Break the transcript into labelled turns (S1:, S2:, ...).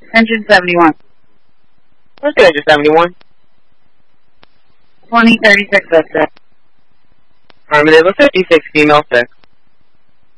S1: Engine 71.
S2: What's the engine 71?
S1: 2036 Vista.
S2: Affirmative, a 56 female 6.